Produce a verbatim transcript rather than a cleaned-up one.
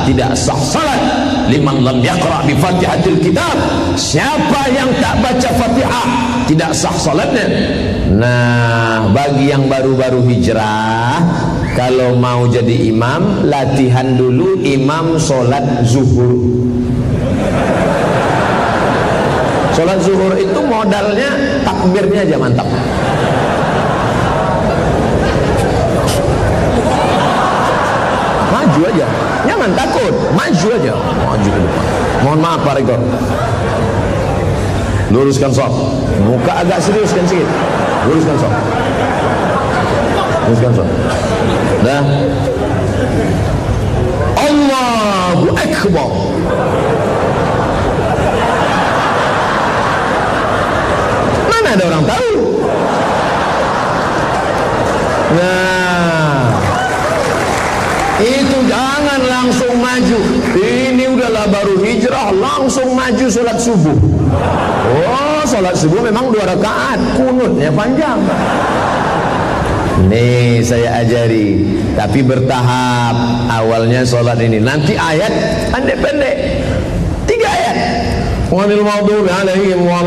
tidak sah salat. Liman lam yaqra bi Fatihatil Kitab, siapa yang tak baca Fatihah tidak sah salatnya. Nah, bagi yang baru-baru hijrah, kalau mau jadi imam, latihan dulu imam sholat zuhur. Sholat zuhur itu modalnya takbirnya aja mantap. Maju aja, jangan takut, maju aja, maju ke depan. Mohon maaf Pak Rektor, luruskan shaf, muka agak serius kan sedikit, luruskan shaf, luruskan shaf. Dah. Allahu Akbar. Mana ada orang tahu? Nah, itu jangan langsung maju. Ini udahlah baru hijrah, langsung maju sholat subuh. Oh, sholat subuh memang dua rakaat, kunutnya panjang. Nih saya ajari, tapi bertahap. Awalnya sholat ini, nanti ayat pendek-pendek, tiga ayat. Wa lil maghdubi alaihim